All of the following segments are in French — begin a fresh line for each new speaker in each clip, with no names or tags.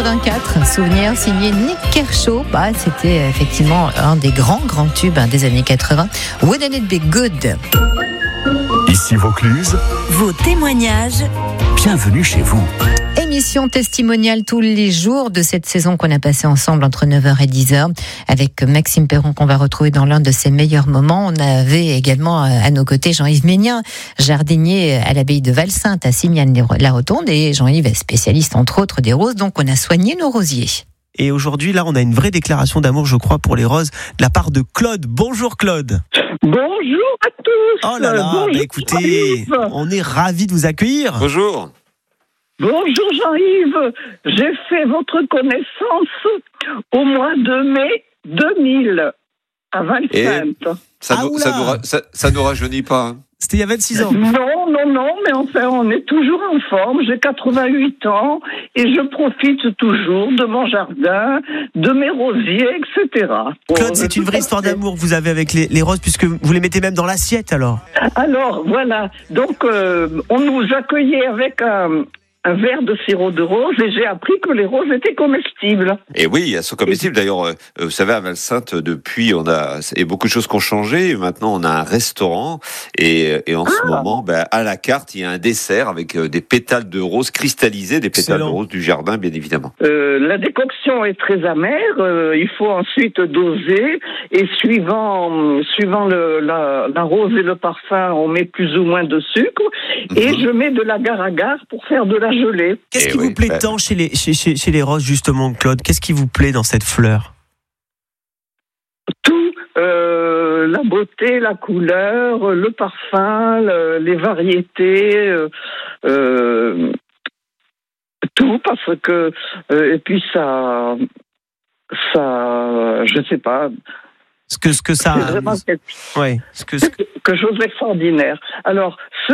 84, souvenir signé Nick Kershaw. C'était effectivement un des grands tubes des années 80. Wouldn't it be good?
Ici Vaucluse,
vos témoignages.
Bienvenue chez vous.
Émission testimoniale tous les jours de cette saison qu'on a passée ensemble entre 9h et 10h avec Maxime Perron qu'on va retrouver dans l'un de ses meilleurs moments. On avait également à nos côtés Jean-Yves Ménien, jardinier à l'abbaye de Valsainte à Simiane-la-Rotonde, et Jean-Yves est spécialiste entre autres des roses, donc on a soigné nos rosiers.
Et aujourd'hui, là, on a une vraie déclaration d'amour, je crois, pour les roses, de la part de Claude. Bonjour Claude.
Bonjour à tous.
Oh là là,
bonjour,
écoutez,
Jean-Yves.
on est ravis de vous accueillir.
Bonjour.
Bonjour Jean-Yves. J'ai fait votre connaissance au mois de mai 2000 à Valsainte.
Ça nous rajeunit pas. Hein.
C'était il y a 26 ans.
Non, mais enfin, on est toujours en forme. J'ai 88 ans et je profite toujours de mon jardin, de mes rosiers, etc.
Claude, c'est une vraie histoire d'amour que vous avez avec les roses, puisque vous les mettez même dans l'assiette, alors.
Alors, voilà. Donc, on nous accueillait avec un verre de sirop de rose et j'ai appris que les roses étaient comestibles.
Et oui, elles sont comestibles. D'ailleurs, vous savez, à Valsainte, depuis, il y a beaucoup de choses qui ont changé. Maintenant, on a un restaurant et en ce moment, à la carte, il y a un dessert avec des pétales de rose cristallisés, des pétales de rose du jardin, bien évidemment.
La décoction est très amère. Il faut ensuite doser et suivant la rose et le parfum, on met plus ou moins de sucre et je mets de l'agar-agar pour faire de la gelée.
Qu'est-ce qui vous plaît tant chez les roses, justement, Claude? Qu'est-ce qui vous plaît dans cette fleur?
Tout, la beauté, la couleur, le parfum, les variétés, tout, parce que et puis ça, je sais pas.
Ce que ça.
C'est vraiment quelque chose d'extraordinaire. Alors, ce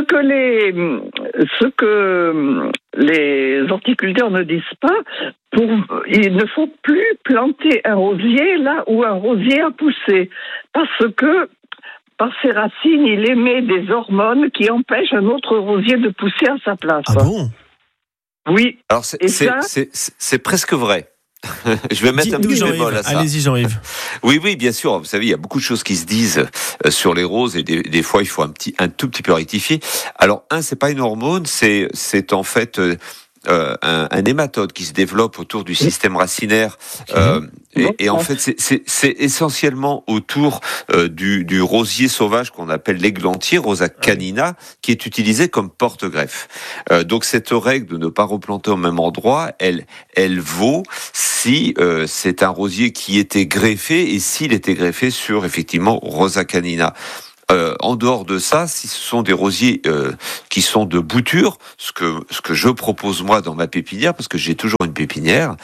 que les horticulteurs ne disent pas, il ne faut plus planter un rosier là où un rosier a poussé, parce que par ses racines, il émet des hormones qui empêchent un autre rosier de pousser à sa place.
Ah bon?
Oui.
Alors c'est presque vrai. Je vais mettre un petit bémol à ça.
Allez-y Jean-Yves.
Oui, bien sûr. Vous savez, il y a beaucoup de choses qui se disent sur les roses et des fois il faut un tout petit peu rectifier. Alors c'est pas une hormone, c'est en fait un nématode qui se développe autour du système racinaire et en fait c'est essentiellement autour du rosier sauvage qu'on appelle l'églantier, Rosa canina, qui est utilisé comme porte-greffe. Donc cette règle de ne pas replanter au même endroit, elle vaut si c'est un rosier qui était greffé et s'il était greffé sur effectivement Rosa canina. En dehors de ça, si ce sont des rosiers qui sont de bouture, ce que je propose moi dans ma pépinière, parce que j'ai toujours une pépinière,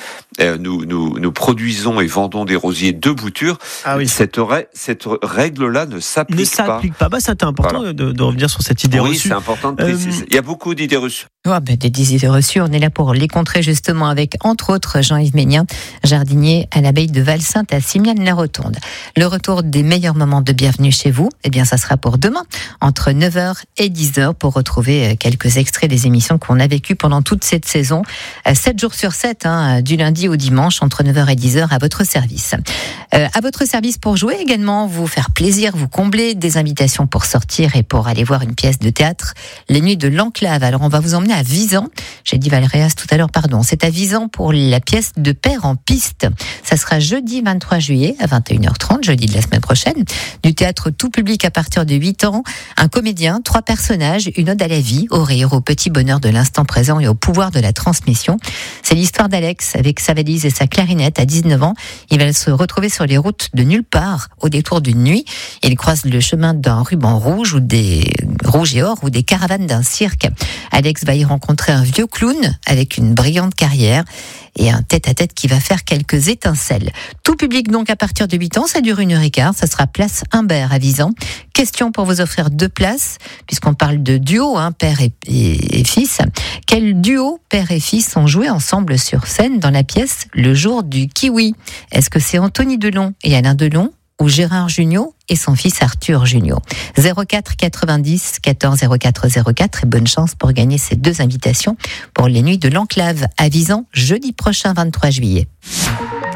nous produisons et vendons des rosiers de bouture. Ah oui. Cette règle-là ne s'applique pas.
C'est important de revenir sur cette idée reçue.
Oui, c'est important de préciser. Il y a beaucoup d'idées reçues.
Des idées reçues, on est là pour les contrer justement avec, entre autres, Jean-Yves Ménien, jardinier à l'abbaye de Valsainte à Simiane-la-Rotonde. Le retour des meilleurs moments de bienvenue chez vous, ça sera pour demain, entre 9h et 10h, pour retrouver quelques extraits des émissions qu'on a vécues pendant toute cette saison, 7 jours sur 7, du lundi au dimanche, entre 9h et 10h, à votre service. À votre service pour jouer également, vous faire plaisir, vous combler, des invitations pour sortir et pour aller voir une pièce de théâtre, Les Nuits de l'Enclave. Alors on va vous emmener à Visan, j'ai dit Valréas tout à l'heure, pardon, c'est à Visan pour la pièce de Père en piste. Ça sera jeudi 23 juillet à 21h30, jeudi de la semaine prochaine, du théâtre tout public à partir de 8 ans, un comédien, 3 personnages, une ode à la vie, au rire, au petit bonheur de l'instant présent et au pouvoir de la transmission. C'est l'histoire d'Alex avec sa valise et sa clarinette à 19 ans. Il va se retrouver sur les routes de nulle part au détour d'une nuit. Il croise le chemin d'un ruban rouge rouge et or ou des caravanes d'un cirque. Alex va y rencontrer un vieux clown avec une brillante carrière et un tête-à-tête qui va faire quelques étincelles. Tout public donc à partir de 8 ans, ça dure 1h15, ça sera place Humbert à Visan. Question pour vous offrir 2 places, puisqu'on parle de duo, père et fils. Quel duo, père et fils, ont joué ensemble sur scène dans la pièce Le Jour du Kiwi? Est-ce que c'est Anthony Delon et Alain Delon, ou Gérard Jugnot et son fils Arthur Jugnot. 04 90 14 04 04 et bonne chance pour gagner ces 2 invitations pour les nuits de l'Enclave à Visan jeudi prochain 23 juillet.